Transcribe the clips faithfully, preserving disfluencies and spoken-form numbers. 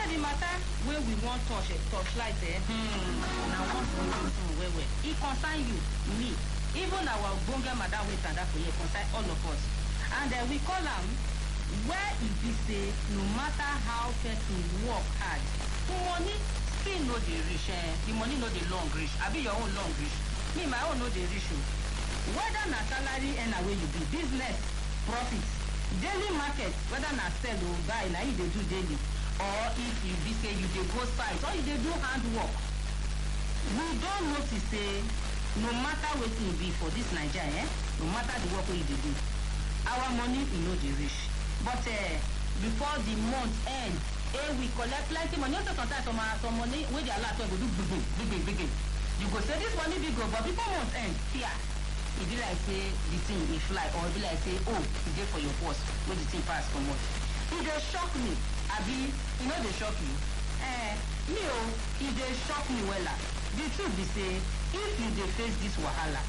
the matter where we want touch it, touch light there. Hmm. Now one thing where where it concern you, me, even our bonga madam we stand up for here concern all of us. And uh, we call them where it be say no matter how person work hard, money still no the rich. Eh? The money no the long rich. I be your own long rich. Me my own no the rich. Whether na salary and away you be business profits. Daily market, whether na sell or buy, na you dey do daily, or if you be say you dey go site, or you dey do handwork. We don notice say no matter wetin e be for this Naija, eh, no matter the work wey you dey do, our money e no dey reach. But uh, before the month end, eh, we collect plenty money. Also sometimes some uh, some money wey dey allow to go do big big big big big. You go say this money big go, but before month end, fear. E be like say the thing e fly, or e be like say oh e dey for your purse wey the thing pass comot. E dey shock me, abi e no dey shock you? Eh, me o, e dey shock me wella. The truth be say if you dey face this wahala,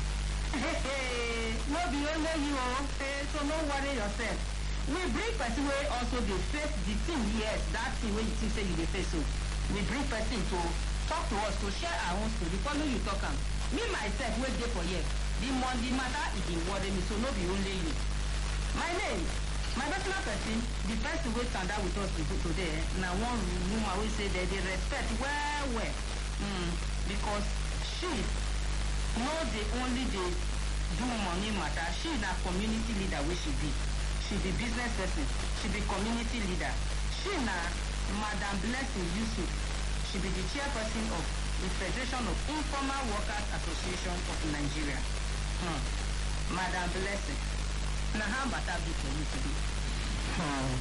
no be only you o, eh, so no worry yourself. We bring person wey also dey face the thing, yes, that thing wey you think say you dey face so. We bring person to talk to us, to share our own story, follow you talk am. Me myself wey dey for here. The money matter is in worry me, so no be only you. My name, my personal person, the person who stand out with us today, now one woman will say that they respect well, well. Mm, because she know the only they do money matter. She is a community leader where she be. She be business person. She be community leader. She na Madam Blessing Yusuf. She be the chairperson of the Federation of Informal Workers Association of Nigeria. Hmm. Madam Blessing, now how about that be for you today? Hmm.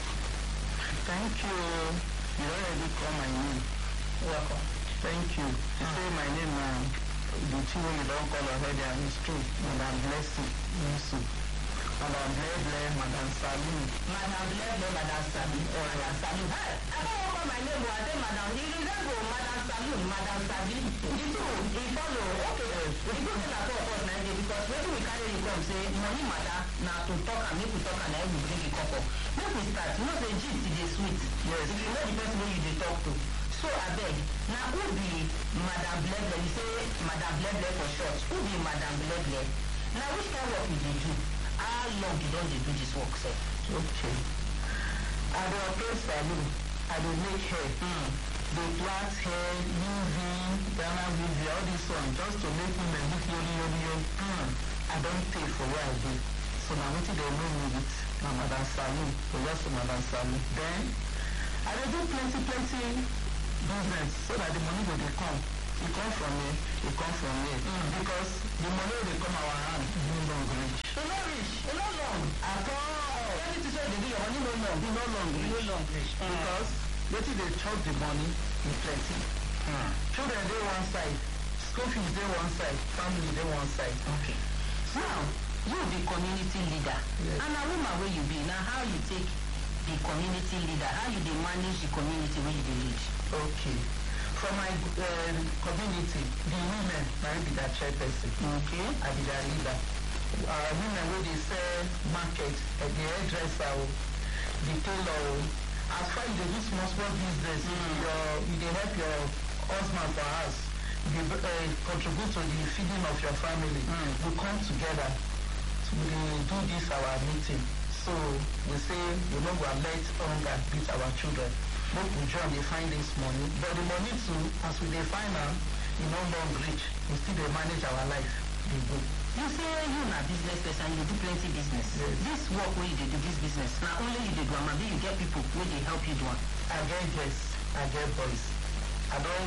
Thank you. You already call my name. Welcome. Thank you. You hmm. say my name now. Uh, the two you don't call already and it's true. Madam Blessing Yusuf. Madam Blessing, Madam Salim. Madam Blessing, Madam Salim. Oh, Madam Salim. Hey, I don't call my name, but I say Madam. He resemble Madam Salim, Madam Salim. The two, he follow. Okay. The good thing at all for us now because when we carry you come say money matter now to talk and make we talk and then we bring it up. Make we start. You know the gist is sweet. Yes. If you know the person who you dey talk to. So I beg. Now who be Madam Blessing? You say Madam Blessing for short. Who be Madam Blessing? Now which kind of work you dey do? How long you don dey do this work, sir? Okay. I dey operate salon. I dey make hair. Mm. Dey plait hair, U V, Ghana weaving, all this one just to make women look yoli yoli yoli. Mm. I don pay for where I dey. So na wetin dem know me with na Madam Salon, the rest of Madam Salon. Then I dey do plenty plenty business so that the money go dey come. E come from me, e come from me. Mm. Because the money wey dey come our hand no long reach. E no reach, e no long at all. Anything say dey do your money no long, e no long reach. No long reach. Mm. Because wetin dey chop the money e plenty. Mm. Children dey one side, school fees dey one side, family dey one side. Okay. Now, you be community leader. Yes. And na woman wey you be, na how you take the community leader, how you dey manage the community wey you dey lead? Okay. For my uh, community, the women na be their chairperson. Okay. I be their leader. Uh, women wey dey sell market, uh, the hairdresser, the tailor. As far as you dey do small small business, mm. your, you dey help your husband for house. You uh, contribute to the feeding of your family. Mm. We come together to we do this our meeting. So we say we no go let hunger beat our children. Make we join dey find this money. But the money too, as we dey find am, e no long reach. We still dey manage our life. Dey go. You say you na business person, you do plenty business. Yes. This work wey you dey do, this business, na only you dey do am, abi you get people wey dey help you do am? I get girls, I get boys. I don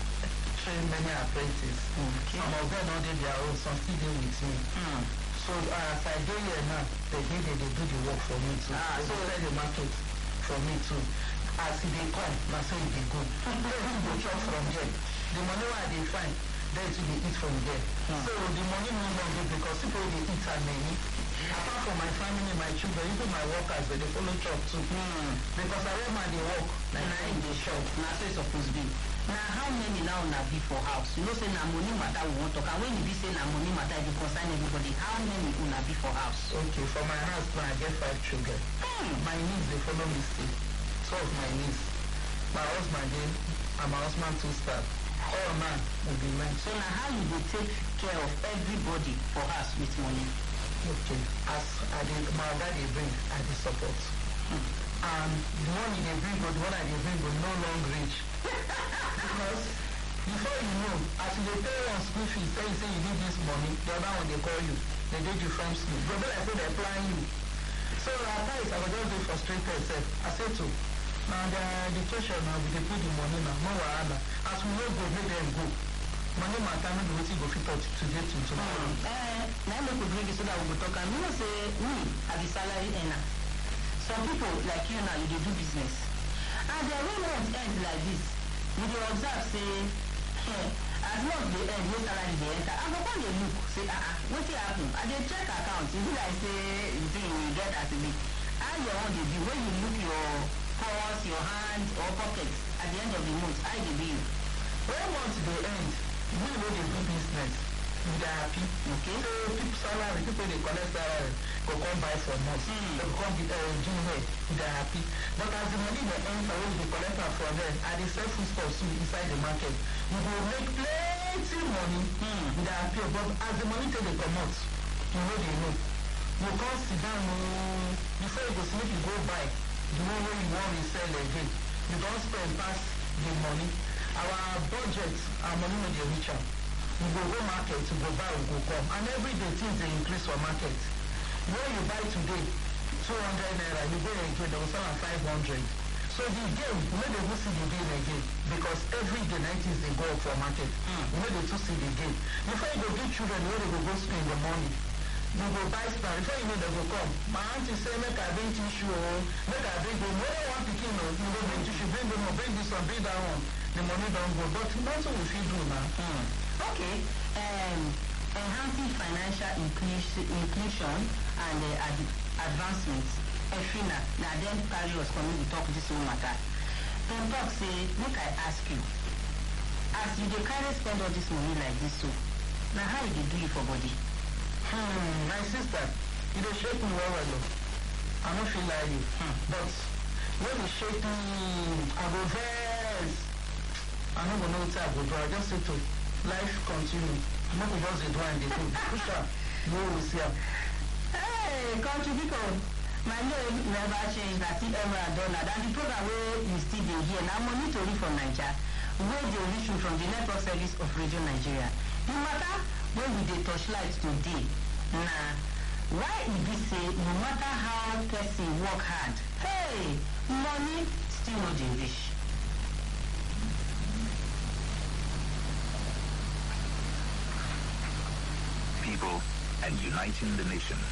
train many apprentices. Okay. Some of them don dey their own, some still dey with me. Mm. So uh, as I dey here now, they dey they dey do the work for me too. Ah, so sell the market for me too. As e dey come, na so e dey go. People go chop from there. The money wey I dey find, they too dey eat from there. Hmm. So the money no long dey because people dey eat and many. Apart from my family, my children, even my workers, they dey follow chop too. Hmm. Because I want my dey work, na na in dey shop. Na so e suppose be. Na how many now na be for house? You know say na money matter we wan talk. And when you be say na money matter, e dey concern everybody. How many una be for house? Okay, for my house now I get five children. Hmm. My niece dey follow me stay. Two of my niece. my husband dey and my husband too starve. All man will be men. So na how you dey take care of everybody for house with money? Okay. As I dey my oga dey bring, I dey support. Hmm. And the one he dey bring or the one I dey bring go no long reach. Because before you know, as you dey pay one school fees, tell you say you need this money, the other one dey call you. They dey different school. But then I say they plan you. So at times I go just dey frustrated sef. I say to now the education now we dey put the money now, no wahala. As we no go, make them go. Money matter no be wetin go fit touch today to tomorrow. Eh, na make we bring it so that we go talk am. You know say me, I be salary earner. Some people like you now, you dey do business. And the when month end like this, you dey observe say, eh, as month dey end, no salary dey enter. I go come dey look, say, ah ah, wetin happen? I dey check account. E be like say you think you get as e be. How your own dey be when you look your purse, your hand or pocket at the end of the month? How e dey be you? When month dey end, we wey dey do business, we dey happy. Okay. So people salary, people dey collect salary, go come buy from us. Mm. They go come give uh, do well, we dey happy. But as the money dey enter, when we dey collect am from them, and dey sell food stuff too inside the market, we go make plenty money. Mm. We dey happy. But as the money take dey comot, you no dey know. You come sit down ooo, before you go sleep, you go buy the one wey you wan resell again. You don spend pass the money. Our budget, our money no dey reach am. We go go market, we go buy, we go come. And every day things dey increase for market. When you buy today, two hundred naira, you go again, they will sell am five hundred. So the game, you no dey go see the game again. Because every day night things dey go up for market. Mm. You no dey too see the game. Before you go give children, where they go go school in the morning, you go buy stand. Before you know they go come. My auntie say, make I bring tissue, make I bring them. When you want pikin, you go bring tissue, bring them, bring this one, bring that one. The money don't go. But that's what we feel do now. Mm. Okay. Um, enhancing financial inclusion, inclusion and uh, ad- advancements. Efina, now then carry us coming to talk this one matter. Dem talk say, make I ask you, as you dey carry spend all this money like this, so now how you dey do it for body? Hmm, my sister, you dey shake me well well. I no feel like you. Hmm. But when you shake me, I go vex. I no go know what I go do. I just say to life continue. No go just dey do and dey do. Push up. No we see am. Hey, country people, my name never change. Na still Emerald Dollar. And the program where you still dey hear na money tori from Naija, wey dey reach you from the network service of Radio Nigeria. The matter wey we dey torchlight today na why e be say no matter how person work hard, hey, money still no dey reach. People and uniting the nation.